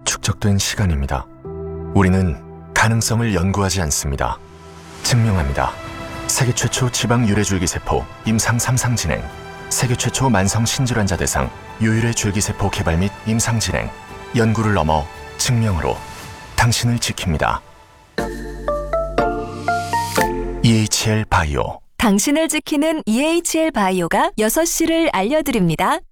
축적된 시간입니다. 우리는 가능성을 연구하지 않습니다. 증명합니다. 세계 최초 지방 유래줄기세포 임상 3상 진행, 세계 최초 만성 신질환자 대상 유일의 줄기세포 개발 및 임상 진행, 연구를 넘어 증명으로 당신을 지킵니다. EHL 바이오. 당신을 지키는 EHL 바이오가 6시를 알려드립니다.